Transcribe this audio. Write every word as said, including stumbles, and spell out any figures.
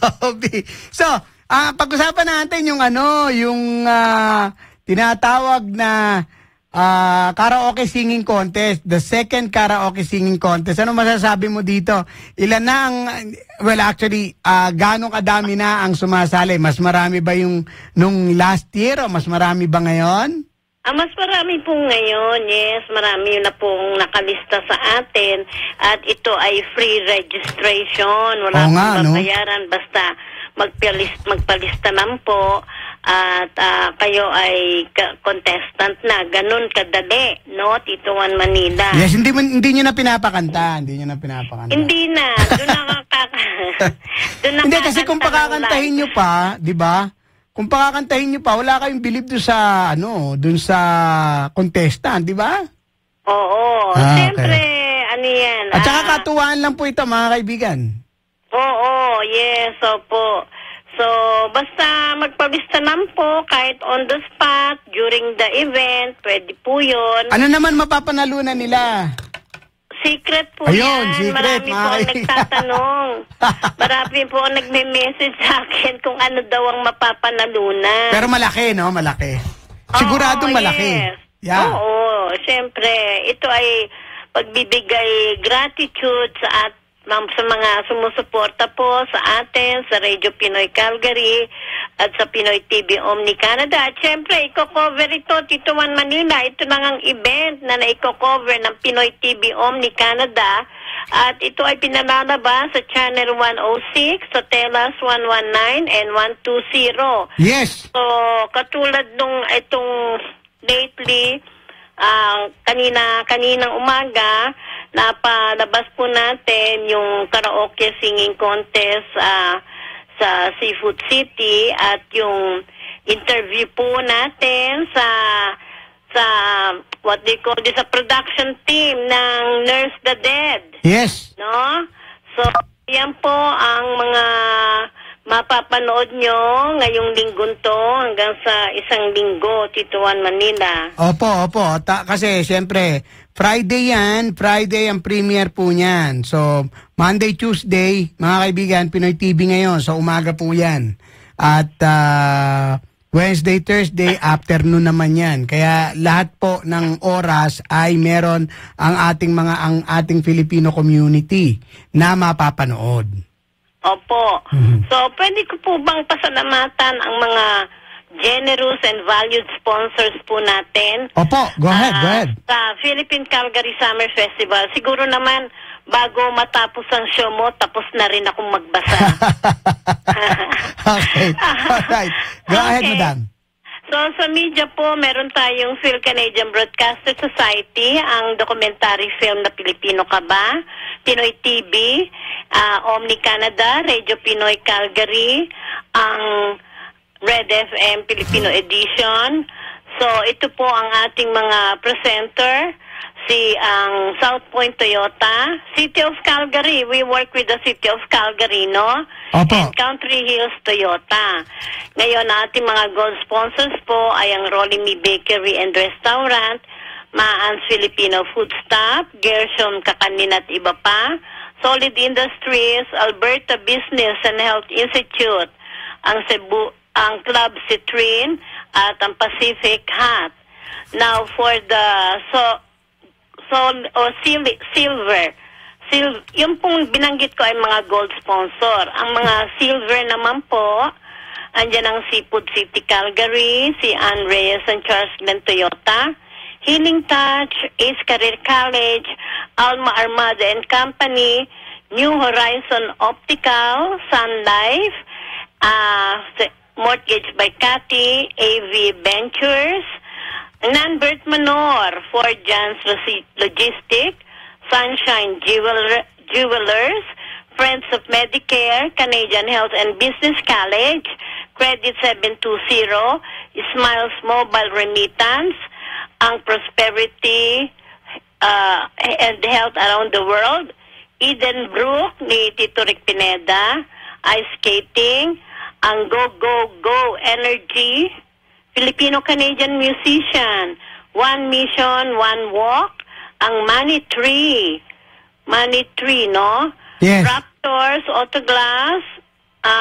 hobby. So, ah pag-usapan natin yung ano, yung ah, tinatawag na ah, karaoke singing contest, the second karaoke singing contest. Ano masasabi mo dito? Ilan na ang, well actually, ah, gano'ng kadami na ang sumasali? Mas marami ba yung nung last year o mas marami ba ngayon? Ah, mas marami po ngayon, yes. Marami na pong nakalista sa atin. At ito ay free registration. Wala Oo nga, pong no? babayaran. Basta magpalist, magpalista lang po. At uh, kayo ay contestant na. Ganun kadali, no? Tito Juan Manila. Yes, hindi, hindi nyo na pinapakanta. Hindi nyo na pinapakanta. Hindi na. Doon nakakaka... Doon Hindi, kasi kung pakakantahin nyo pa, di ba? Kung pakakantahin nyo pa, wala kayong believe doon sa, ano, doon sa contestant, di ba? Oo. Ah, Siyempre, okay. ano yan. At saka ah, katuwaan lang po ito, mga kaibigan. Oo, yes, opo. So, basta magpabista lang po kahit on the spot, during the event, pwede po yun. Ano naman mapapanalunan nila? Secret po Ayun, yan. secret, Marami mga po ang kaibigan. nagtatanong. Marami po ang nagme-message sa akin kung ano daw ang mapapanalunan. Pero malaki, no? Malaki. Siguradong Oo, malaki. yes. Yeah. Oo, siyempre. Ito ay pagbibigay gratitude sa at sa mga sumusuporta po sa atin, sa Radio Pinoy Calgary at sa Pinoy T V Omni Canada. At syempre, i-cover ito, Tito Juan Manila. Ito lang ang event na na-i-cover ng Pinoy T V Omni Canada. At ito ay pinalalabas sa Channel one oh six, sa Telas one nineteen and one twenty. Yes. So, katulad nung itong lately, uh, kanina, kaninang umaga, napalabas po natin yung karaoke singing contest uh, sa Seafood City at yung interview po natin sa sa what they call this, sa production team ng Nurse the Dead. Yes. No? So, yan po ang mga mapapanood nyo ngayong linggong to hanggang sa isang linggo, Tito Juan Manila. Opo, opo. Ta- kasi, siyempre, Friday yan. Friday ang premiere po niyan. So, Monday, Tuesday, mga kaibigan, Pinoy T V ngayon. So, umaga po yan. At uh, Wednesday, Thursday, afternoon naman yan. Kaya lahat po ng oras ay meron ang ating mga ang ating Filipino community na mapapanood. Opo. Mm-hmm. So, pwede ko po bang pasalamatan ang mga generous and valued sponsors po natin? Opo, go ahead, uh, go ahead. Sa Philippine Calgary Summer Festival. Siguro naman, bago matapos ang show mo, tapos na rin akong magbasa. Okay, alright. Go okay. ahead, madam. So, sa media po, meron tayong Phil Canadian Broadcaster Society, ang documentary film na Pilipino Ka Ba? Pinoy T V, uh, Omni Canada, Radio Pinoy Calgary, ang Red F M Filipino Edition. So, ito po ang ating mga presenter, si ang South Point Toyota, City of Calgary. We work with the City of Calgary, no? Opo. And Country Hills Toyota. Ngayon, ating mga gold sponsors po ay ang Rolling Me Bakery and Restaurant, Maan's Filipino Food Stop, Gershom Kakanin at iba pa, Solid Industries, Alberta Business and Health Institute, ang Cebu, ang Club Citrine, at ang Pacific Hat. Now, for the so, so or sil silver, sil yung pong binanggit ko ay mga gold sponsor. Ang mga silver naman po, andyan ang Seafood City Calgary, si Ann Reyes and Charles Glenn Toyota, Healing Touch, Ace Career College, Alma Armada and Company, New Horizon Optical, Sun Life, uh, Mortgage by Cathy, A V Ventures, Nanbert Manor, Fort John's Logistic, Sunshine Jeweler, Jewelers, Friends of Medicare, Canadian Health and Business College, Credit seven two zero, Smiles Mobile Remittance, ang Prosperity uh, and Health Around the World, Eden Brook ni Tito Rick Pineda, Ice Skating, ang Go Go Go Energy, Filipino-Canadian Musician, One Mission, One Walk, ang Money Tree, Money Tree, no? Yes. Raptors, Autoglass,